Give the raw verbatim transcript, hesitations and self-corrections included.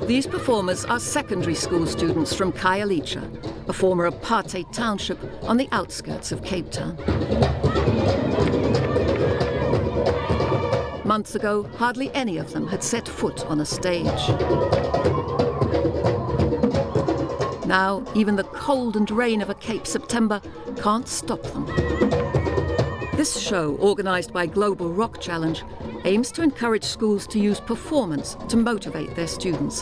These performers are secondary school students from Khayelitsha, a former apartheid township on the outskirts of Cape Town. Months ago, hardly any of them had set foot on a stage. Now, even the cold and rain of a Cape September can't stop them. This show, organised by Global Rock Challenge, aims to encourage schools to use performance to motivate their students